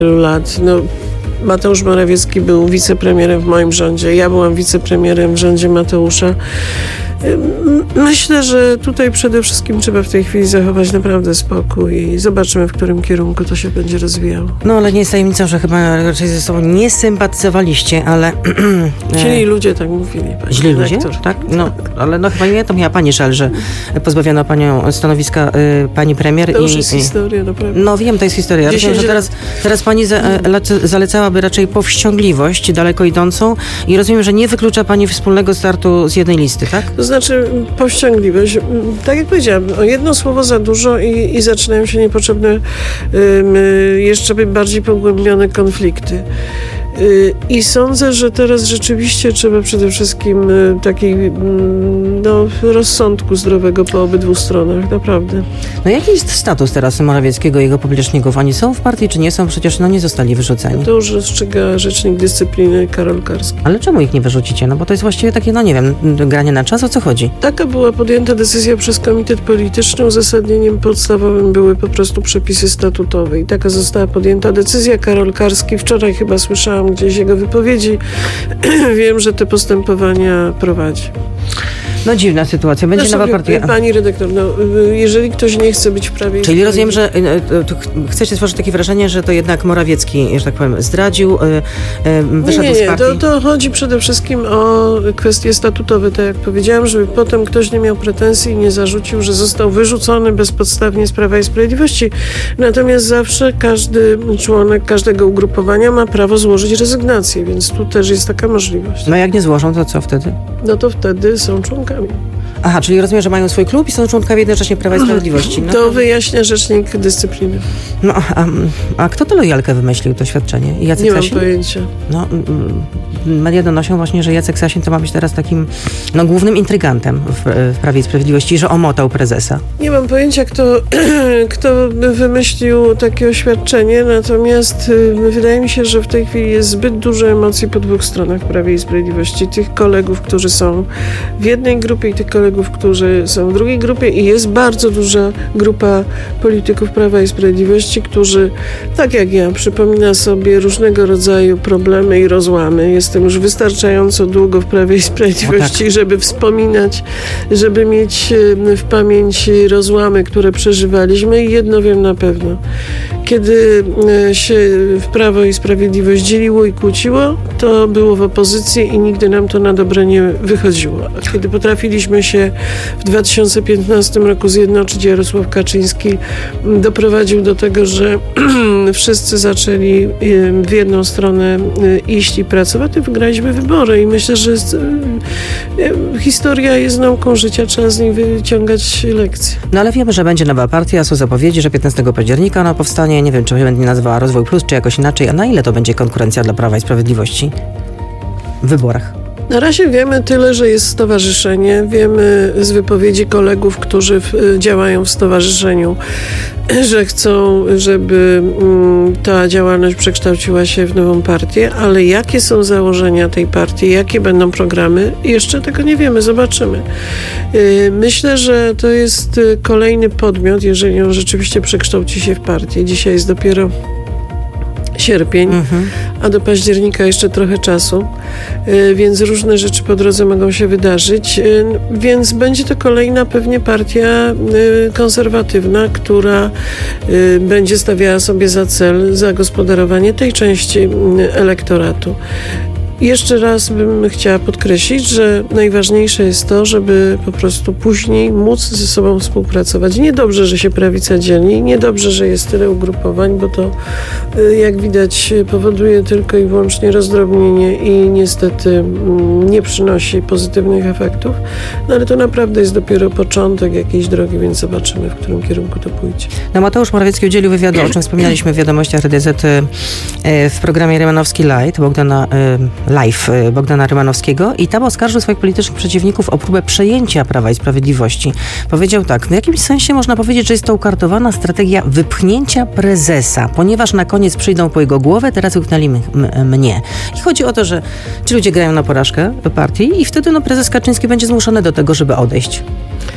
lat. Mateusz Morawiecki był wicepremierem w moim rządzie. Ja byłam wicepremierem w rządzie Mateusza. Myślę, że tutaj przede wszystkim trzeba w tej chwili zachować naprawdę spokój i zobaczymy, w którym kierunku to się będzie rozwijało. Ale nie jest tajemnicą, że chyba raczej ze sobą nie sympatyzowaliście, ale... Źli ludzie tak mówili. Źli ludzie? Tak? Ale chyba nie to miała pani żal, że pozbawiono panią stanowiska pani premier. To już jest historia, naprawdę. Wiem, to jest historia. Rozumiem, że teraz pani zalecałaby raczej powściągliwość daleko idącą i rozumiem, że nie wyklucza pani wspólnego startu z jednej listy, tak? To znaczy powściągliwość. Tak jak powiedziałam, o jedno słowo za dużo i zaczynają się niepotrzebne, jeszcze bardziej pogłębione konflikty. I sądzę, że teraz rzeczywiście trzeba przede wszystkim takiej rozsądku zdrowego po obydwu stronach, naprawdę. Jaki jest status teraz Morawieckiego i jego popleczników? Oni są w partii, czy nie są? Przecież nie zostali wyrzuceni. To już rozstrzyga rzecznik dyscypliny Karol Karski. Ale czemu ich nie wyrzucicie? Bo to jest właściwie takie, granie na czas, o co chodzi? Taka była podjęta decyzja przez komitet polityczny. Uzasadnieniem podstawowym były po prostu przepisy statutowe i taka została podjęta decyzja. Karol Karski, wczoraj chyba słyszałam gdzieś jego wypowiedzi, wiem, że te postępowania prowadzi. Dziwna sytuacja. Będzie nowa partia. Pani redaktor, jeżeli ktoś nie chce być w Prawie... Czyli rozumiem, że chcecie stworzyć takie wrażenie, że to jednak Morawiecki, że tak powiem, zdradził, wyszedł z partii? To chodzi przede wszystkim o kwestie statutowe, tak jak powiedziałam, żeby potem ktoś nie miał pretensji i nie zarzucił, że został wyrzucony bezpodstawnie z Prawa i Sprawiedliwości. Natomiast zawsze każdy członek każdego ugrupowania ma prawo złożyć rezygnację, więc tu też jest taka możliwość. Jak nie złożą, to co wtedy? To wtedy są członkami. Aha, czyli rozumiem, że mają swój klub i są członkami jednocześnie Prawa i Sprawiedliwości. To wyjaśnia rzecznik dyscypliny. A kto tę lojalkę wymyślił, to świadczenie? Jacek Nie Sasin? mam pojęcia. Media donoszą właśnie, że Jacek Sasin to ma być teraz takim głównym intrygantem w Prawie i Sprawiedliwości, że omotał prezesa. Nie mam pojęcia, kto wymyślił takie oświadczenie, natomiast wydaje mi się, że w tej chwili jest zbyt dużo emocji po dwóch stronach w Prawie i Sprawiedliwości. Tych kolegów, którzy są w jednej grupie i tych kolegów, którzy są w drugiej grupie i jest bardzo duża grupa polityków Prawa i Sprawiedliwości, którzy, tak jak ja, przypomina sobie różnego rodzaju problemy i rozłamy. Jestem już wystarczająco długo w Prawie i Sprawiedliwości, żeby wspominać, żeby mieć w pamięci rozłamy, które przeżywaliśmy i jedno wiem na pewno. Kiedy się w Prawo i Sprawiedliwość dzieliło i kłóciło, to było w opozycji i nigdy nam to na dobre nie wychodziło. A kiedy potrafiliśmy się w 2015 roku zjednoczyć, Jarosław Kaczyński doprowadził do tego, że wszyscy zaczęli w jedną stronę iść i pracować, i wygraliśmy wybory. I myślę, że historia jest nauką życia, trzeba z niej wyciągać lekcje. Ale wiemy, że będzie nowa partia, są zapowiedzi, że 15 października ona powstanie. Nie wiem, czy będzie nazwała Rozwój Plus, czy jakoś inaczej. A na ile to będzie konkurencja dla Prawa i Sprawiedliwości w wyborach? Na razie wiemy tyle, że jest stowarzyszenie. Wiemy z wypowiedzi kolegów, którzy działają w stowarzyszeniu, że chcą, żeby ta działalność przekształciła się w nową partię, ale jakie są założenia tej partii, jakie będą programy, jeszcze tego nie wiemy, zobaczymy. Myślę, że to jest kolejny podmiot, jeżeli on rzeczywiście przekształci się w partię. Dzisiaj jest dopiero sierpień, a do października jeszcze trochę czasu, więc różne rzeczy po drodze mogą się wydarzyć, więc będzie to kolejna pewnie partia konserwatywna, która będzie stawiała sobie za cel zagospodarowanie tej części elektoratu. Jeszcze raz bym chciała podkreślić, że najważniejsze jest to, żeby po prostu później móc ze sobą współpracować. Niedobrze, że się prawica dzieli, niedobrze, że jest tyle ugrupowań, bo to, jak widać, powoduje tylko i wyłącznie rozdrobnienie i niestety nie przynosi pozytywnych efektów. Ale to naprawdę jest dopiero początek jakiejś drogi, więc zobaczymy, w którym kierunku to pójdzie. Mateusz Morawiecki udzielił wywiadu, o czym wspominaliśmy w wiadomościach RDZ w programie Rymanowski Live Bogdana Rymanowskiego i tam oskarżył swoich politycznych przeciwników o próbę przejęcia Prawa i Sprawiedliwości. Powiedział tak, w jakimś sensie można powiedzieć, że jest to ukartowana strategia wypchnięcia prezesa, ponieważ na koniec przyjdą po jego głowę, teraz wypchnęli mnie. I chodzi o to, że ci ludzie grają na porażkę partii i wtedy prezes Kaczyński będzie zmuszony do tego, żeby odejść.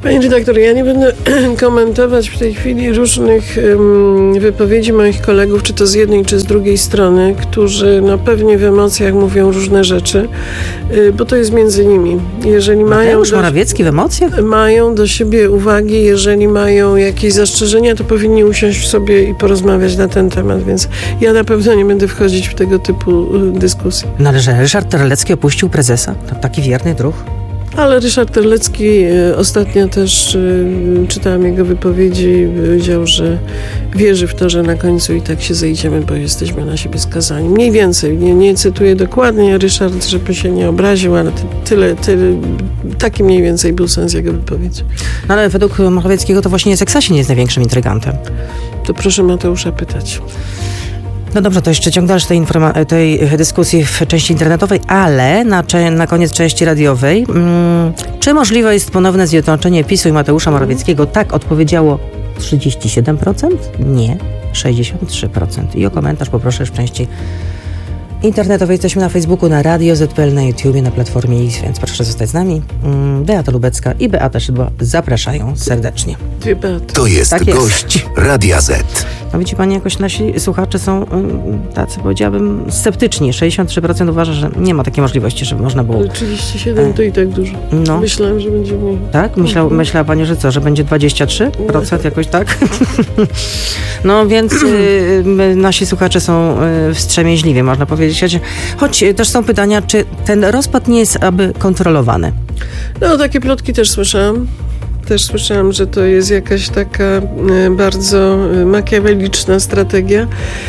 Pani redaktor, ja nie będę komentować w tej chwili różnych wypowiedzi moich kolegów, czy to z jednej, czy z drugiej strony, którzy pewnie w emocjach mówią różne rzeczy, bo to jest między nimi. Jeżeli Mateusz Morawiecki w emocjach? Mają do siebie uwagi, jeżeli mają jakieś zastrzeżenia, to powinni usiąść sobie i porozmawiać na ten temat, więc ja na pewno nie będę wchodzić w tego typu dyskusje. No ale że Ryszard Terlecki opuścił prezesa? To taki wierny druh? Ale Ryszard Terlecki ostatnio też czytałam jego wypowiedzi, powiedział, że wierzy w to, że na końcu i tak się zejdziemy, bo jesteśmy na siebie skazani. Mniej więcej, nie cytuję dokładnie Ryszard, żeby się nie obraził, ale tyle, taki mniej więcej był sens jego wypowiedzi. No ale według Morawieckiego to właśnie Jacek Sasin jest największym intrygantem. To proszę Mateusza pytać. No dobrze, to jeszcze ciąg dalszy tej dyskusji w części internetowej, ale na koniec części radiowej. Czy możliwe jest ponowne zjednoczenie PiS-u i Mateusza Morawieckiego? Tak odpowiedziało 37%? Nie, 63%. I o komentarz poproszę w części internetowej. Jesteśmy na Facebooku, na Radio ZPL, na YouTubie, na Platformie X, więc proszę zostać z nami. Beata Lubecka i Beata Szydło zapraszają serdecznie. Dwie Beaty. To jest Tak gość Radia Z. No widzi pani, jakoś nasi słuchacze są tacy, powiedziałabym, sceptyczni. 63% uważa, że nie ma takiej możliwości, żeby można było... Ale 37 to i tak dużo. No. Myślałem, że będzie mniej. Tak? Myślała pani, że co? Że będzie 23%? Jakoś tak? No więc nasi słuchacze są wstrzemięźliwi, można powiedzieć. Choć też są pytania, czy ten rozpad nie jest aby kontrolowany? No, takie plotki też słyszałam. Też słyszałam, że to jest jakaś taka bardzo makiaweliczna strategia.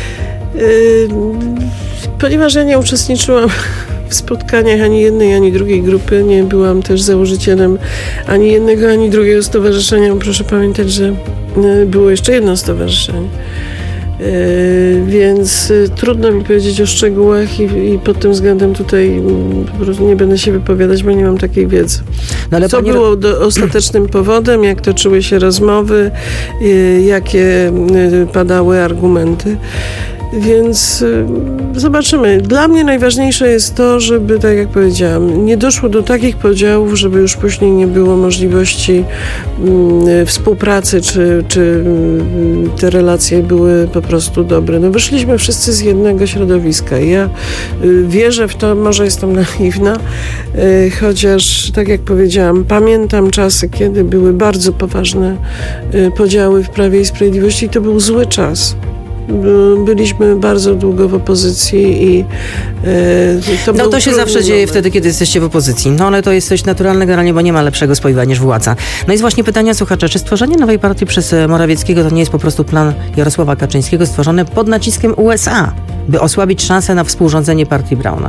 Ponieważ ja nie uczestniczyłam w spotkaniach ani jednej, ani drugiej grupy, nie byłam też założycielem ani jednego, ani drugiego stowarzyszenia. Proszę pamiętać, że było jeszcze jedno stowarzyszenie. Więc trudno mi powiedzieć o szczegółach i pod tym względem tutaj po prostu nie będę się wypowiadać, bo nie mam takiej wiedzy. No ale co było ostatecznym powodem, jak toczyły się rozmowy, jakie padały argumenty. Więc zobaczymy. Dla mnie najważniejsze jest to, żeby, tak jak powiedziałam, nie doszło do takich podziałów, żeby już później nie było możliwości współpracy, czy te relacje były po prostu dobre. No wyszliśmy wszyscy z jednego środowiska. Ja wierzę w to, może jestem naiwna, chociaż, tak jak powiedziałam, pamiętam czasy, kiedy były bardzo poważne podziały w Prawie i Sprawiedliwości i to był zły czas. Byliśmy bardzo długo w opozycji i to się zawsze dzieje wtedy, kiedy jesteście w opozycji. No ale to jest coś naturalnego, generalnie, bo nie ma lepszego spoiwa niż władza. No i właśnie pytania słuchacza. Czy stworzenie nowej partii przez Morawieckiego to nie jest po prostu plan Jarosława Kaczyńskiego stworzony pod naciskiem USA, by osłabić szansę na współrządzenie partii Brauna?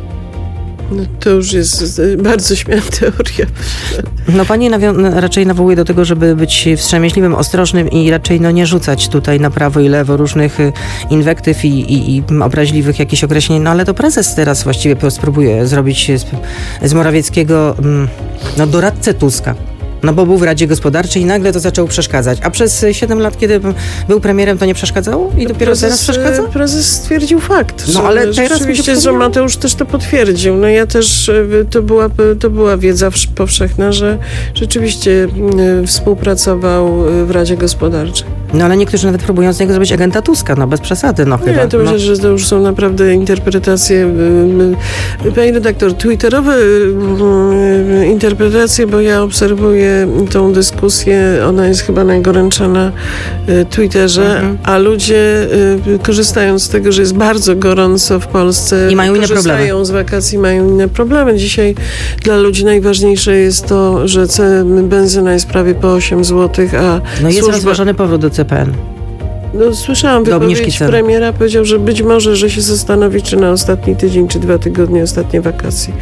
No to już jest bardzo śmiała teoria. No pani raczej nawołuje do tego, żeby być wstrzemięźliwym, ostrożnym i raczej nie rzucać tutaj na prawo i lewo różnych inwektyw i obraźliwych jakichś określeń. No ale to prezes teraz właściwie spróbuje zrobić z Morawieckiego doradcę Tuska. No bo był w Radzie Gospodarczej i nagle to zaczęło przeszkadzać. A przez 7 lat, kiedy był premierem, to nie przeszkadzało? I dopiero teraz przeszkadza? Prezes stwierdził fakt. No ale teraz rzeczywiście, że Mateusz też to potwierdził. No ja też, to była wiedza powszechna, że rzeczywiście współpracował w Radzie Gospodarczej. No ale niektórzy nawet próbują z niego zrobić agenta Tuska, no bez przesady, no chyba. Nie, to myślę, że to już są naprawdę interpretacje. Pani redaktor, twitterowe interpretacje, bo ja obserwuję tą dyskusję, ona jest chyba najgorętsza na Twitterze, a ludzie korzystają z tego, że jest bardzo gorąco w Polsce, i mają inne problemy. Korzystają z wakacji, mają inne problemy. Dzisiaj dla ludzi najważniejsze jest to, że benzyna jest prawie po 8 zł, a no jest rozważany powrót do CPN. No, słyszałam wypowiedź premiera, powiedział, że być może, że się zastanowi, czy na ostatni tydzień, czy 2 tygodnie, ostatnie wakacje.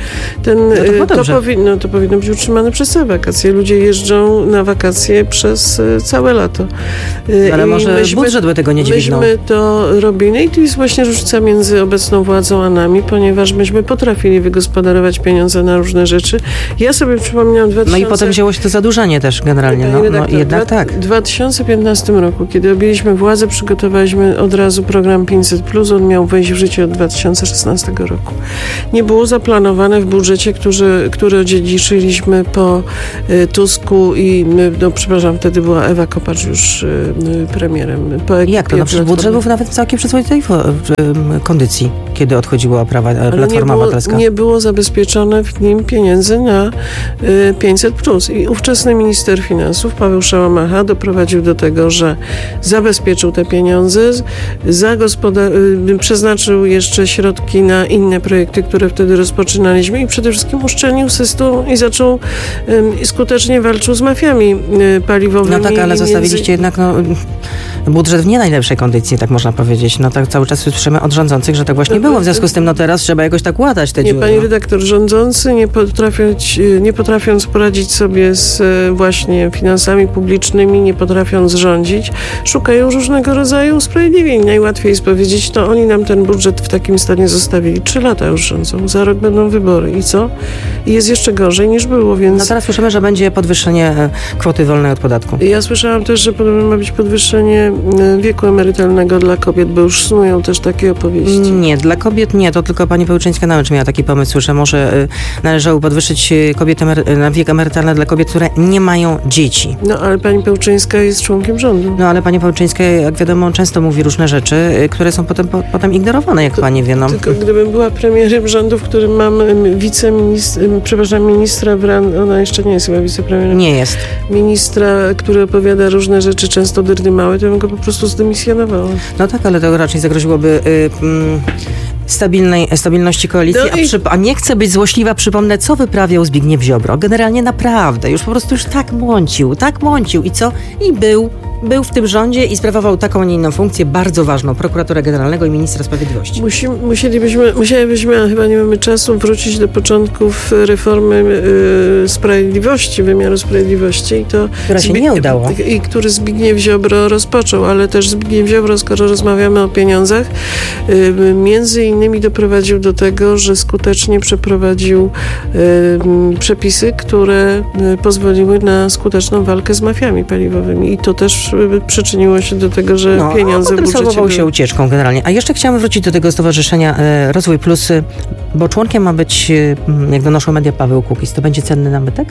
To powinno być utrzymane przez całe wakacje. Ludzie jeżdżą na wakacje przez całe lato. Ale może budżet by tego nie dźwignął. Myśmy to robili i tu jest właśnie różnica między obecną władzą a nami, ponieważ myśmy potrafili wygospodarować pieniądze na różne rzeczy. Ja sobie przypomniałam No i potem wzięło się to zadłużanie też generalnie. W 2015 roku, kiedy objęliśmy władzę, władzę, przygotowaliśmy od razu program 500+. On miał wejść w życie od 2016 roku. Nie było zaplanowane w budżecie, który odziedziczyliśmy po Tusku i wtedy była Ewa Kopacz już premierem. Jak to? No przecież budżet był nawet w całkiem przyzwoitej kondycji, kiedy odchodziła Platforma Obywatelska. Nie było zabezpieczone w nim pieniędzy na 500+. I ówczesny minister finansów, Paweł Szałamacha, doprowadził do tego, że zabezpieczył te pieniądze, przeznaczył jeszcze środki na inne projekty, które wtedy rozpoczynaliśmy i przede wszystkim uszczelnił system i zaczął skutecznie walczył z mafiami paliwowymi. No tak, ale zostawiliście jednak budżet w nie najlepszej kondycji, tak można powiedzieć. No tak cały czas słyszymy od rządzących, że tak właśnie było. W związku z tym teraz trzeba jakoś tak łatać te dziury. Pani redaktor, rządzący nie potrafiąc poradzić sobie z właśnie finansami publicznymi, nie potrafiąc rządzić, szukają różnego rodzaju usprawiedliwień. Najłatwiej jest powiedzieć, to oni nam ten budżet w takim stanie zostawili. 3 lata już rządzą, za rok będą wybory. I co? I jest jeszcze gorzej niż było, więc... No teraz słyszymy, że będzie podwyższenie kwoty wolnej od podatku. Ja słyszałam też, że podobno ma być podwyższenie wieku emerytalnego dla kobiet, bo już snują też takie opowieści. Nie, dla kobiet nie, to tylko pani Pełczyńska nawet miała taki pomysł, że może należało podwyższyć na wiek emerytalny dla kobiet, które nie mają dzieci. No, ale pani Pełczyńska jest członkiem rządu. No, ale pani Pełczyńska, jak wiadomo, często mówi różne rzeczy, które są potem ignorowane, jak pani wie. No. Tylko gdybym była premierem rządu, w którym mam ministra ona jeszcze nie jest chyba wicepremierem. Nie jest. Ministra, który opowiada różne rzeczy, często dyrdy-małe, to bym go po prostu zdymisjonowała. No tak, ale to raczej zagroziłoby stabilności koalicji, a nie chcę być złośliwa, przypomnę, co wyprawiał Zbigniew Ziobro. Generalnie naprawdę, już tak mącił i co? I był w tym rządzie i sprawował taką, a nie inną funkcję, bardzo ważną, prokuratora generalnego i ministra sprawiedliwości. Musielibyśmy, a chyba nie mamy czasu, wrócić do początków reformy sprawiedliwości, wymiaru sprawiedliwości. Która się nie udała. I który Zbigniew Ziobro rozpoczął, ale też Zbigniew Ziobro, skoro rozmawiamy o pieniądzach, między innymi doprowadził do tego, że skutecznie przeprowadził przepisy, które pozwoliły na skuteczną walkę z mafiami paliwowymi. I to też przyczyniło się do tego, że pieniądze w budżecie salwował się ucieczką generalnie. A jeszcze chciałam wrócić do tego stowarzyszenia Rozwój Plus, bo członkiem ma być, jak donoszą media, Paweł Kukiz. To będzie cenny nabytek?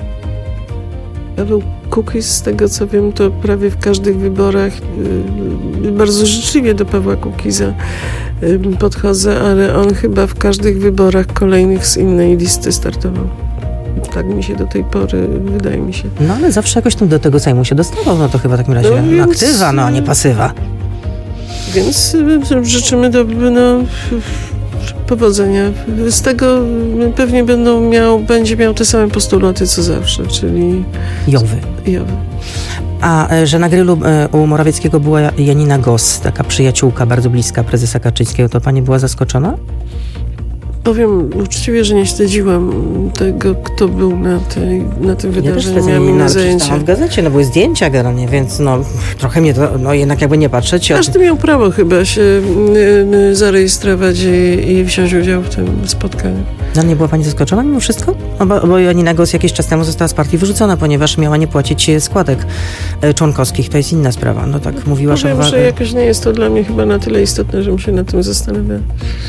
Paweł Kukiz, z tego co wiem, to prawie w każdych wyborach bardzo życzliwie do Pawła Kukiza podchodzę, ale on chyba w każdych wyborach kolejnych z innej listy startował. Tak mi się do tej pory, wydaje mi się. No ale zawsze jakoś tam do tego Sejmu się dostawał, no to chyba w takim razie aktywa, a nie pasywa. Więc życzymy powodzenia. Z tego pewnie będzie miał te same postulaty co zawsze, czyli... Jowy. A że na grillu u Morawieckiego była Janina Gos, taka przyjaciółka bardzo bliska prezesa Kaczyńskiego, to pani była zaskoczona? Powiem uczciwie, że nie śledziłam tego, kto był na tym wydarzeniu. Miałam inne zajęcie. W gazecie, były zdjęcia generalnie, więc trochę mnie to, jednak jakby nie patrzeć. Każdy miał prawo chyba się zarejestrować i wziąć udział w tym spotkaniu. No nie była pani zaskoczona mimo wszystko? Bo Janina Gos jakiś czas temu została z partii wyrzucona, ponieważ miała nie płacić składek członkowskich. To jest inna sprawa. No tak mówiła szefowa. Że jakoś nie jest to dla mnie chyba na tyle istotne, żebym się nad tym zastanawiała.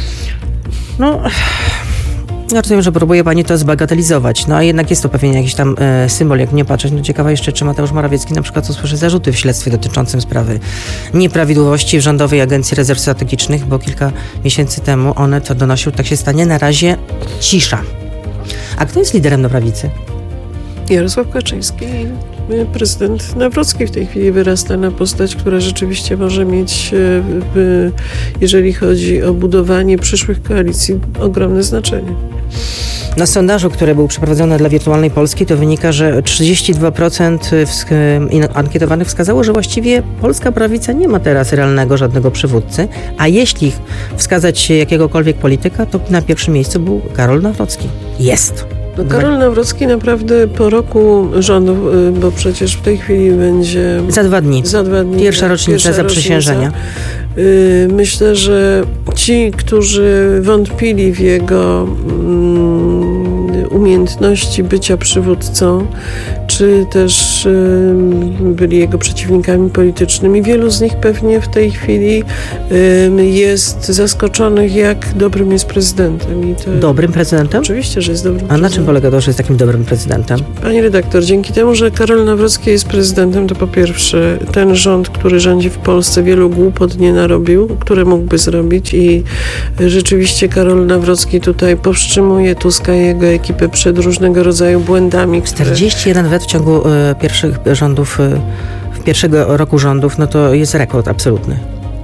Ja rozumiem, że próbuje pani to zbagatelizować, a jednak jest to pewien jakiś tam symbol, jak nie patrzeć. Ciekawa jeszcze, czy Mateusz Morawiecki na przykład usłyszy zarzuty w śledztwie dotyczącym sprawy nieprawidłowości w Rządowej Agencji Rezerw Strategicznych, bo kilka miesięcy temu to donosił, tak się stanie. Na razie cisza. A kto jest liderem na prawicy? Jarosław Kaczyński. Prezydent Nawrocki w tej chwili wyrasta na postać, która rzeczywiście może mieć, jeżeli chodzi o budowanie przyszłych koalicji, ogromne znaczenie. Na sondażu, który był przeprowadzony dla Wirtualnej Polski, to wynika, że 32% ankietowanych wskazało, że właściwie polska prawica nie ma teraz realnego żadnego przywódcy, a jeśli wskazać jakiegokolwiek polityka, to na pierwszym miejscu był Karol Nawrocki. Jest. Karol Nawrocki naprawdę po roku rządów, bo przecież w tej chwili będzie... Za 2 dni. Pierwsza rocznica zaprzysiężenia. Myślę, że ci, którzy wątpili w jego umiejętności bycia przywódcą, czy też byli jego przeciwnikami politycznymi. Wielu z nich pewnie w tej chwili jest zaskoczonych, jak dobrym jest prezydentem. Dobrym prezydentem? Oczywiście, że jest dobrym prezydentem. prezydentem. A na czym polega to, że jest takim dobrym prezydentem? Pani redaktor, dzięki temu, że Karol Nawrocki jest prezydentem, to po pierwsze ten rząd, który rządzi w Polsce, wielu głupot nie narobił, które mógłby zrobić i rzeczywiście Karol Nawrocki tutaj powstrzymuje Tuska i jego ekipę przed różnego rodzaju błędami. 41 wet w ciągu pierwszych rządów, pierwszego roku rządów, no to jest rekord absolutny.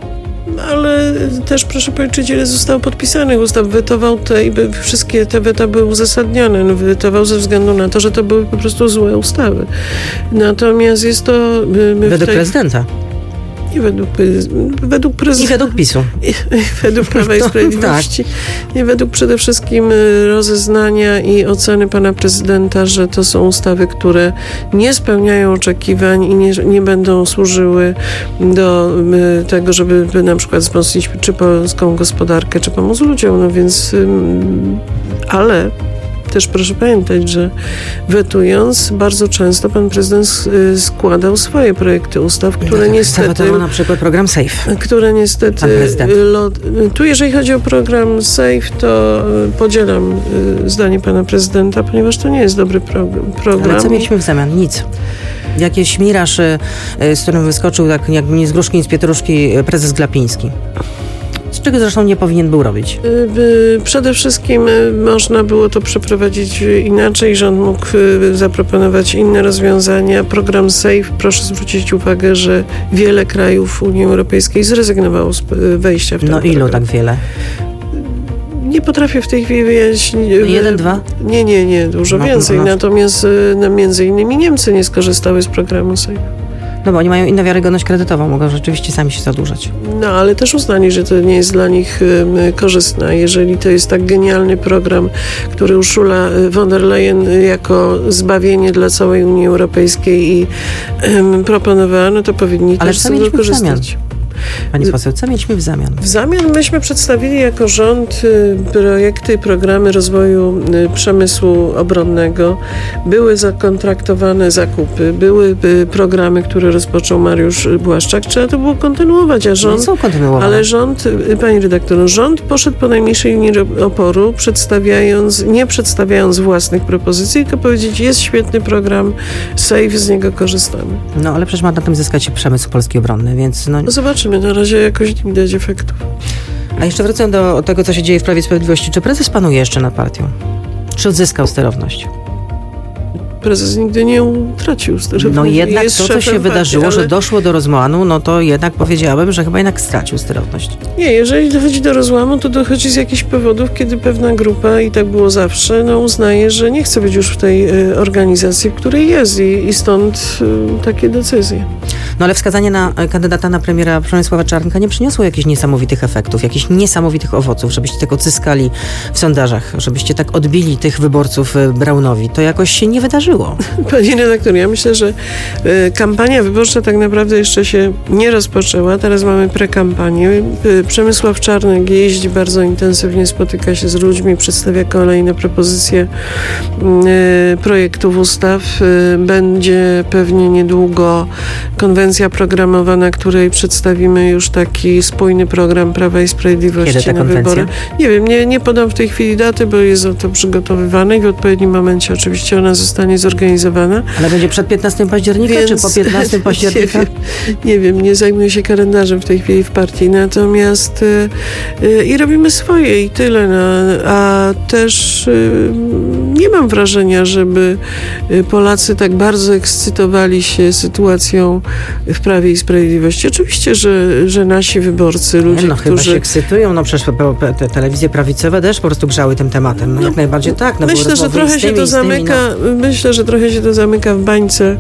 Ale też proszę policzyć, ile zostało podpisanych ustaw. Wetował i wszystkie te weta były uzasadnione. Wetował ze względu na to, że to były po prostu złe ustawy. Natomiast jest to... Według prezydenta. Nie według prezydenta. I według PiS-u. Według Prawa i Sprawiedliwości. Tak. I według przede wszystkim rozeznania i oceny pana prezydenta, że to są ustawy, które nie spełniają oczekiwań i nie będą służyły do tego, żeby na przykład wzmocnić czy polską gospodarkę, czy pomóc ludziom. No więc... Ale... Też proszę pamiętać, że wetując, bardzo często pan prezydent składał swoje projekty ustaw, które niestety... Zawetował na przykład program SAFE. Które niestety... Tu jeżeli chodzi o program SAFE, to podzielam zdanie pana prezydenta, ponieważ to nie jest dobry program. Ale co mieliśmy w zamian? Nic. Jakiś miraż, z którym wyskoczył tak jakby nie z gruszki, nie z pietruszki prezes Glapiński. Z czego zresztą nie powinien był robić? Przede wszystkim można było to przeprowadzić inaczej. Rząd mógł zaproponować inne rozwiązania. Program SAFE, proszę zwrócić uwagę, że wiele krajów Unii Europejskiej zrezygnowało z wejścia w ten program. Ilu tak wiele? Nie potrafię w tej chwili wyjaśnić. 1, 2? Nie, dużo więcej. Natomiast między innymi Niemcy nie skorzystały z programu SAFE. No bo oni mają inną wiarygodność kredytową, mogą rzeczywiście sami się zadłużać. No, ale też uznali, że to nie jest dla nich korzystne. Jeżeli to jest tak genialny program, który Ursula von der Leyen jako zbawienie dla całej Unii Europejskiej i proponowała, no to powinni też z tego korzystać. Pani poseł, co mieliśmy w zamian? W zamian myśmy przedstawili jako rząd projekty i programy rozwoju przemysłu obronnego. Były zakontraktowane zakupy, były programy, które rozpoczął Mariusz Błaszczak. Trzeba to było kontynuować, a rząd... Nie są kontynuowane. Ale rząd, pani redaktor, rząd poszedł po najmniejszej linii oporu, nie przedstawiając własnych propozycji, tylko powiedzieć, jest świetny program SAFE, z niego korzystamy. No, ale przecież ma na tym zyskać przemysł polski obronny, więc... No zobaczymy. Na razie jakoś nie widać efektów. A jeszcze wracając do tego, co się dzieje w Prawie i Sprawiedliwości. Czy prezes panuje jeszcze nad partią? Czy odzyskał sterowność? Prezes nigdy nie utracił sterowności. No jednak to, co się wydarzyło, że doszło do rozłanu, no to jednak powiedziałabym, że chyba jednak stracił sterowność. Nie, jeżeli dochodzi do rozłamu, to dochodzi z jakichś powodów, kiedy pewna grupa, i tak było zawsze, uznaje, że nie chce być już w tej organizacji, w której jest i stąd takie decyzje. No ale wskazanie na kandydata na premiera Przemysława Czarnka nie przyniosło jakichś niesamowitych efektów, jakichś niesamowitych owoców, żebyście tak odzyskali w sondażach, żebyście tak odbili tych wyborców Braunowi. To jakoś się nie wydarzyło. Pani redaktor, ja myślę, że kampania wyborcza tak naprawdę jeszcze się nie rozpoczęła. Teraz mamy prekampanię. Przemysław Czarnek jeździ bardzo intensywnie, spotyka się z ludźmi, przedstawia kolejne propozycje projektów ustaw. Będzie pewnie niedługo konwencja programowa, na której przedstawimy już taki spójny program Prawa i Sprawiedliwości na wybory. Nie wiem, nie podam w tej chwili daty, bo jest to przygotowywane i w odpowiednim momencie oczywiście ona zostanie zorganizowana. Ale będzie przed 15 października, czy po 15 października? Nie wiem, nie zajmuję się kalendarzem w tej chwili w partii, natomiast i robimy swoje i tyle. A też nie mam wrażenia, żeby Polacy tak bardzo ekscytowali się sytuacją w Prawie i Sprawiedliwości. Oczywiście, że nasi wyborcy, ludzie, którzy... chyba się ekscytują, przecież te telewizje prawicowe też po prostu grzały tym tematem. Jak najbardziej tak. Myślę, że trochę się to zamyka. Myślę, że trochę się to zamyka w bańce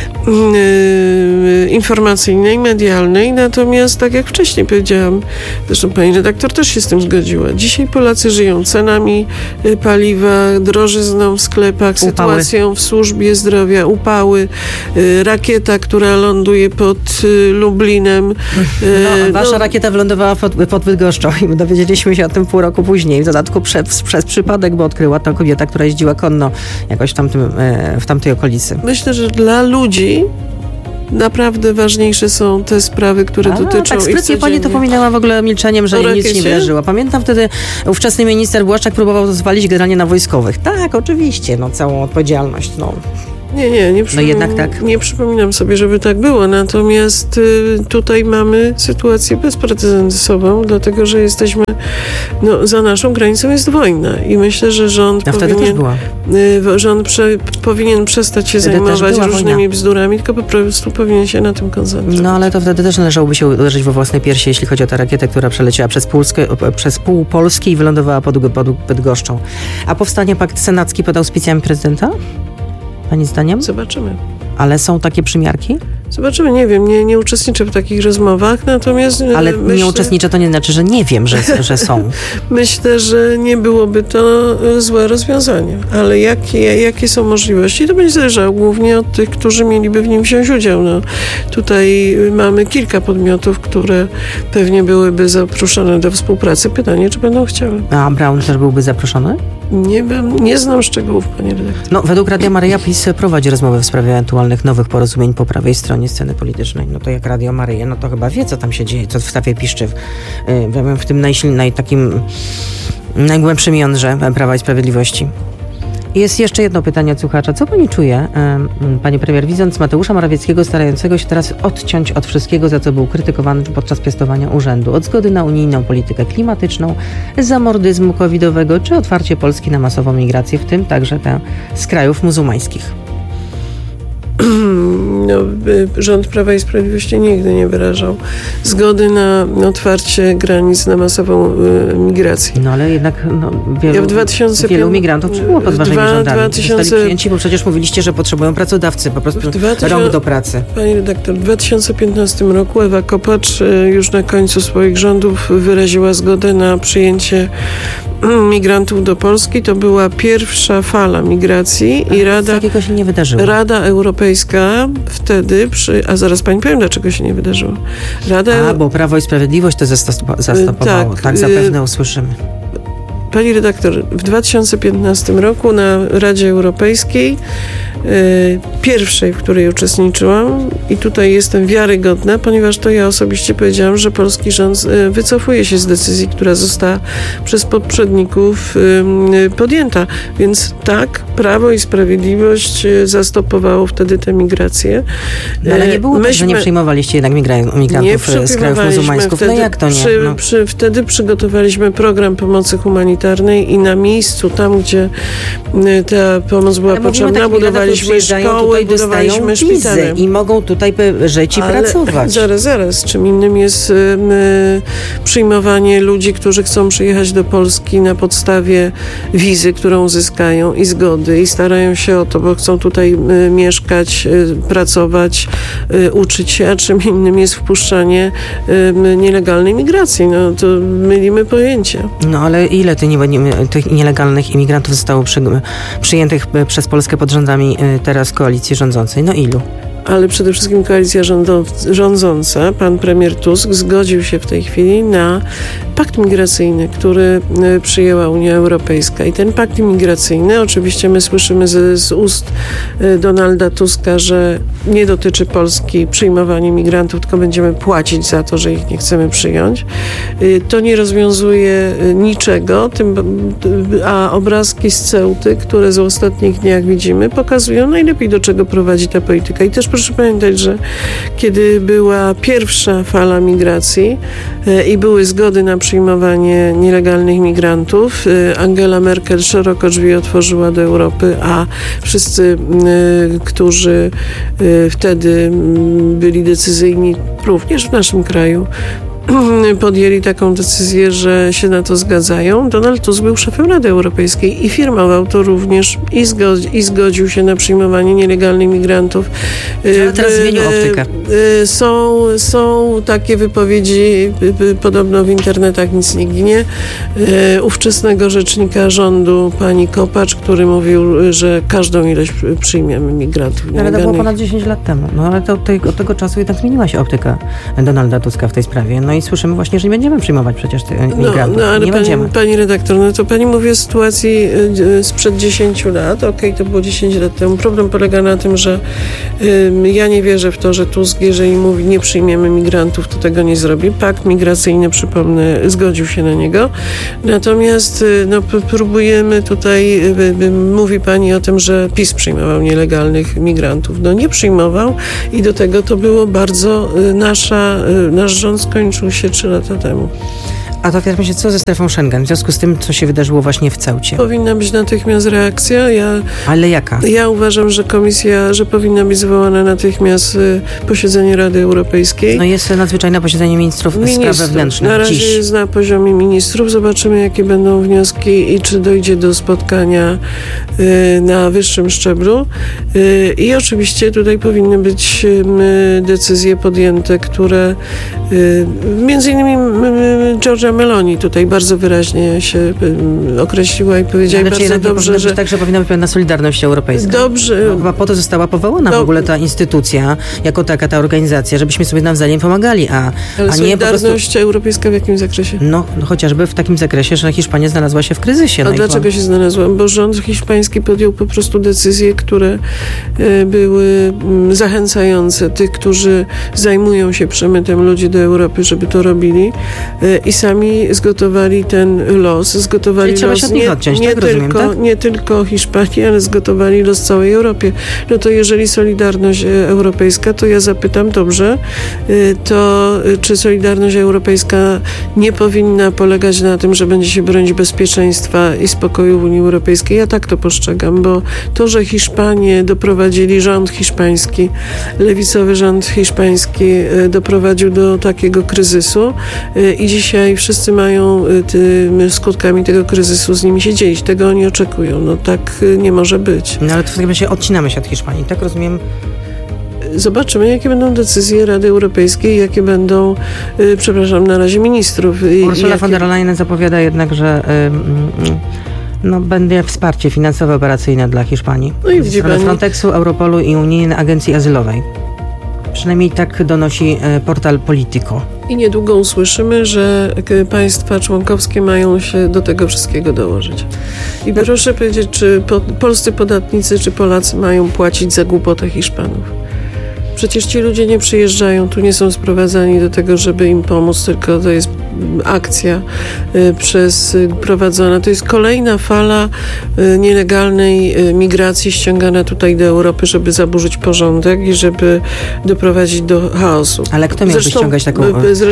informacyjnej, medialnej, natomiast tak jak wcześniej powiedziałam, zresztą pani redaktor też się z tym zgodziła, dzisiaj Polacy żyją cenami paliwa, drożyzną w sklepach, sytuacją w służbie zdrowia, upały, rakieta, która ląduje ląduje pod Lublinem. Wasza rakieta wylądowała pod Bydgoszczą i dowiedzieliśmy się o tym pół roku później. W dodatku przez przypadek, bo odkryła to kobieta, która jeździła konno jakoś w tamtej okolicy. Myślę, że dla ludzi naprawdę ważniejsze są te sprawy, które dotyczą tak sprytnie pani to pominęła w ogóle milczeniem, że nic się nie wydarzyło. Pamiętam wtedy ówczesny minister Błaszczak próbował zwalić generalnie na wojskowych. Tak, oczywiście, całą odpowiedzialność, Nie przypominam sobie, żeby tak było. Natomiast tutaj mamy sytuację bezprecedensową, dlatego że jesteśmy, za naszą granicą jest wojna i myślę, że rząd powinien przestać się zajmować różnymi bzdurami, tylko po prostu powinien się na tym koncentrować. Ale to wtedy też należałoby się uderzyć we własne piersi, jeśli chodzi o tę rakietę, która przeleciała przez pół Polski i wylądowała pod Bydgoszczą. A powstanie pakt senacki pod auspicjami prezydenta? Pani zdaniem? Zobaczymy. Ale są takie przymiarki? Zobaczymy, nie wiem, nie uczestniczę w takich rozmowach, natomiast... Ale nie uczestniczę, to nie znaczy, że nie wiem, że są. Myślę, że nie byłoby to złe rozwiązanie, ale jakie są możliwości, to będzie zależało głównie od tych, którzy mieliby w nim wziąć udział. Tutaj mamy kilka podmiotów, które pewnie byłyby zaproszone do współpracy. Pytanie, czy będą chciały. A Braun też byłby zaproszony? Nie znam szczegółów, panie redaktor. Według Radia Maryja PiS prowadzi rozmowy w sprawie ewentualnych nowych porozumień po prawej stronie sceny politycznej. To jak Radio Maryja, to chyba wie, co tam się dzieje, co w Stafie piszczy w tym takim najgłębszym jądrze Prawa i Sprawiedliwości. Jest jeszcze jedno pytanie od słuchacza. Co pani czuje, pani premier, widząc Mateusza Morawieckiego starającego się teraz odciąć od wszystkiego, za co był krytykowany podczas piastowania urzędu? Od zgody na unijną politykę klimatyczną, zamordyzmu covidowego, czy otwarcie Polski na masową migrację, w tym także tę z krajów muzułmańskich? Rząd Prawa i Sprawiedliwości nigdy nie wyrażał zgody na otwarcie granic, na masową migrację. Ale jednak wielu migrantów przybyło pod waszymi rządami. Zostali przyjęci, bo przecież mówiliście, że potrzebują pracodawcy, po prostu rąk do pracy. Pani redaktor, w 2015 roku Ewa Kopacz już na końcu swoich rządów wyraziła zgodę na przyjęcie migrantów do Polski. To była pierwsza fala migracji i takiego się nie wydarzyło. Rada Europejska wtedy, a zaraz pani powiem, dlaczego się nie wydarzyło. Bo Prawo i Sprawiedliwość to zastopowało. Tak zapewne usłyszymy. Pani redaktor, w 2015 roku na Radzie Europejskiej, pierwszej, w której uczestniczyłam, i tutaj jestem wiarygodna, ponieważ to ja osobiście powiedziałam, że polski rząd wycofuje się z decyzji, która została przez poprzedników podjęta. Więc tak, Prawo i Sprawiedliwość zastopowało wtedy tę migrację. Ale nie było tak, że nie przyjmowaliście jednak migrantów z krajów muzułmańskich. Jak to nie? Wtedy przygotowaliśmy program pomocy humanitarnej i na miejscu, tam gdzie ta pomoc była potrzebna, budowaliśmy szkoły, budowaliśmy szpitale. I mogą tutaj żyć i pracować. Zaraz. Czym innym jest przyjmowanie ludzi, którzy chcą przyjechać do Polski na podstawie wizy, którą uzyskają i zgody i starają się o to, bo chcą tutaj mieszkać, pracować, uczyć się, a czym innym jest wpuszczanie nielegalnej migracji. To mylimy pojęcia. Ale ile tych nielegalnych imigrantów zostało przyjętych przez Polskę pod rządami teraz koalicji rządzącej? Ilu? Ale przede wszystkim koalicja rządząca, pan premier Tusk, zgodził się w tej chwili na pakt migracyjny, który przyjęła Unia Europejska. I ten pakt migracyjny, oczywiście my słyszymy z ust Donalda Tuska, że nie dotyczy Polski przyjmowania migrantów, tylko będziemy płacić za to, że ich nie chcemy przyjąć. To nie rozwiązuje niczego, a obrazki z Ceuty, które z ostatnich dniach widzimy, pokazują najlepiej, do czego prowadzi ta polityka. I też proszę pamiętać, że kiedy była pierwsza fala migracji i były zgody na przyjmowanie nielegalnych migrantów, Angela Merkel szeroko drzwi otworzyła do Europy, a wszyscy, którzy wtedy byli decyzyjni, również w naszym kraju, podjęli taką decyzję, że się na to zgadzają. Donald Tusk był szefem Rady Europejskiej i firmował to również i zgodził się na przyjmowanie nielegalnych migrantów. Ale teraz zmienił optykę. Są takie wypowiedzi, podobno w internetach nic nie ginie, ówczesnego rzecznika rządu pani Kopacz, który mówił, że każdą ilość przyjmiemy migrantów nielegalnych. Ale to było ponad 10 lat temu. No ale od tego czasu jednak zmieniła się optyka Donalda Tuska w tej sprawie. No i słyszymy właśnie, że nie będziemy przyjmować przecież tych migrantów. No ale nie będziemy. Pani redaktor, no to pani mówi o sytuacji sprzed 10 lat. Okej, to było 10 lat temu. Problem polega na tym, że ja nie wierzę w to, że Tusk, jeżeli mówi, nie przyjmiemy migrantów, to tego nie zrobi. Pakt migracyjny, przypomnę, zgodził się na niego. Natomiast próbujemy tutaj, mówi pani o tym, że PiS przyjmował nielegalnych migrantów. No nie przyjmował i do tego to było bardzo, nasz rząd skończył się 3 lata temu. A to teraz co ze strefą Schengen? W związku z tym, co się wydarzyło właśnie w Ceucie? Powinna być natychmiast reakcja. Ale jaka? Ja uważam, że powinna być zwołane natychmiast posiedzenie Rady Europejskiej. No jest nadzwyczajne posiedzenie ministrów spraw wewnętrznych. Na razie jest na poziomie ministrów. Zobaczymy, jakie będą wnioski i czy dojdzie do spotkania na wyższym szczeblu. I oczywiście tutaj powinny być decyzje podjęte, które między innymi Giorgia Meloni tutaj bardzo wyraźnie się określiła i powiedziała bardzo dobrze, że... Także powinna być pewna solidarność europejska. Dobrze. No, chyba po to została powołana w ogóle ta instytucja, jako taka ta organizacja, żebyśmy sobie nawzajem pomagali, a nie solidarność europejska w jakim zakresie? No chociażby w takim zakresie, że Hiszpania znalazła się w kryzysie. A dlaczego się znalazła? Bo rząd hiszpański podjął po prostu decyzje, które były zachęcające tych, którzy zajmują się przemytem ludzi do Europy, żeby to robili i sami zgotowali ten los. Zgotowali trzeba się od nich odciąć, nie tylko Hiszpanii, ale zgotowali los całej Europie. No to jeżeli solidarność europejska, to ja zapytam, dobrze, to czy solidarność europejska nie powinna polegać na tym, że będzie się bronić bezpieczeństwa i spokoju w Unii Europejskiej? Ja tak to postrzegam, bo to, że Hiszpanie doprowadzili, rząd hiszpański, lewicowy rząd hiszpański doprowadził do takiego kryzysu i dzisiaj wszyscy mają skutkami tego kryzysu z nimi się dzielić. Tego oni oczekują. No tak nie może być. No ale to w takim razie odcinamy się od Hiszpanii, tak rozumiem? Zobaczymy, jakie będą decyzje Rady Europejskiej, jakie będą, na razie ministrów. Ursula von der Leyen zapowiada jednak, że będzie wsparcie finansowe, operacyjne dla Hiszpanii. No i widzi pani, Frontexu, Europolu i Unijnej Agencji Azylowej. Przynajmniej tak donosi portal Politico. I niedługo usłyszymy, że państwa członkowskie mają się do tego wszystkiego dołożyć. I proszę powiedzieć, czy polscy podatnicy, czy Polacy mają płacić za głupotę Hiszpanów? Przecież ci ludzie nie przyjeżdżają, tu nie są sprowadzani do tego, żeby im pomóc, tylko to jest akcja prowadzona. To jest kolejna fala nielegalnej migracji ściągana tutaj do Europy, żeby zaburzyć porządek i żeby doprowadzić do chaosu. Ale kto miałby ściągać taką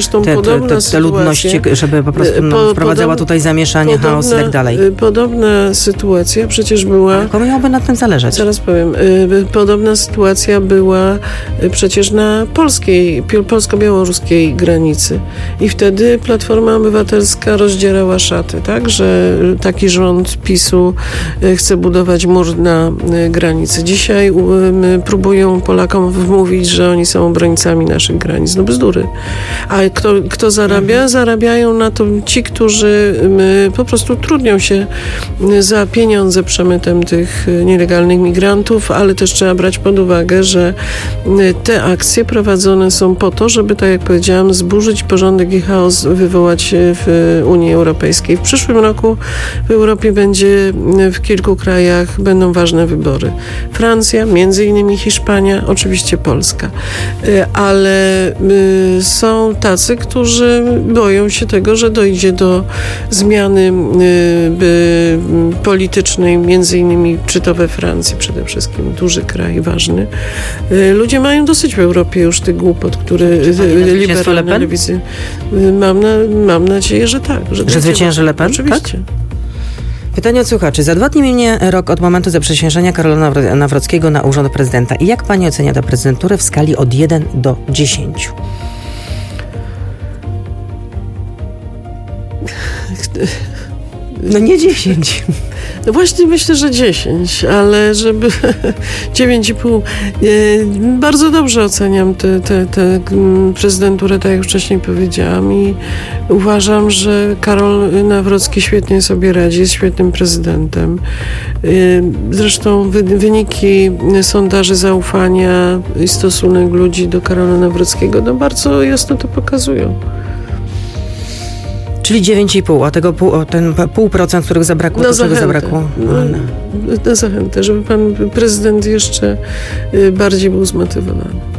te ludności, żeby po prostu wprowadzała tutaj zamieszanie, chaos i tak dalej? Podobna sytuacja przecież była... Komu miałoby na tym zależeć? Zaraz powiem. Podobna sytuacja była przecież na polsko-białoruskiej granicy. I wtedy Platforma Obywatelska rozdzierała szaty, tak? Że taki rząd PiS-u chce budować mur na granicy. Dzisiaj próbują Polakom wmówić, że oni są obrońcami naszych granic. No bzdury. A kto zarabia? Zarabiają na to ci, którzy po prostu trudnią się za pieniądze przemytem tych nielegalnych migrantów, ale też trzeba brać pod uwagę, że te akcje prowadzone są po to, żeby, tak jak powiedziałam, zburzyć porządek i chaos wywołać w Unii Europejskiej. W przyszłym roku w Europie w kilku krajach będą ważne wybory. Francja, między innymi Hiszpania, oczywiście Polska. Ale są tacy, którzy boją się tego, że dojdzie do zmiany politycznej, między innymi czy to we Francji przede wszystkim, duży kraj, ważny. Ludzie mają dosyć w Europie już tych głupot, które liberalne lewicy. Mam nadzieję, że tak. Że zwycięży Le Pen? Oczywiście. Tak? Pytanie od słuchaczy. Za 2 dni minie rok od momentu zaprzysiężenia Karola Nawrockiego na urząd prezydenta. I jak pani ocenia tę prezydenturę w skali od 1 do 10? No nie 10. No właśnie myślę, że 10, ale żeby 9,5. Bardzo dobrze oceniam tę prezydenturę, tak jak wcześniej powiedziałam, i uważam, że Karol Nawrocki świetnie sobie radzi, jest świetnym prezydentem. Zresztą wyniki sondaży zaufania i stosunek ludzi do Karola Nawrockiego bardzo jasno to pokazują. Czyli 9,5, a tego ten 0,5%, których zabrakło, to czego zabrakło? Na zachętę, żeby pan prezydent jeszcze bardziej był zmotywowany.